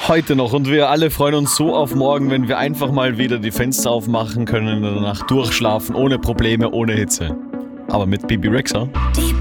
Heute noch und wir alle freuen uns so auf morgen, wenn wir einfach mal wieder die Fenster aufmachen können und in der Nacht durchschlafen, ohne Probleme, ohne Hitze. Aber mit Bebe Rexha.